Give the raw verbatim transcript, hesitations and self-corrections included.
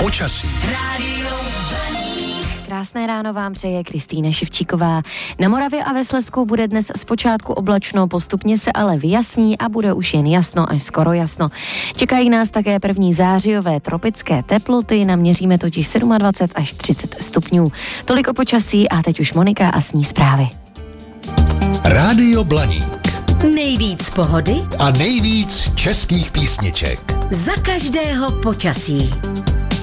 Počasí. Rádio Krásné ráno vám přeje Kristýna Ševčíková. Na Moravě a ve Slezsku bude dnes zpočátku oblačno, postupně se ale vyjasní a bude už jen jasno až skoro jasno. Čekají nás také první zářijové tropické teploty, naměříme totiž dvacet sedm až třicet stupňů. Tolik o počasí a teď už Monika a s ní zprávy. Rádio Blaník. Nejvíc pohody A nejvíc českých písniček. za každého počasí.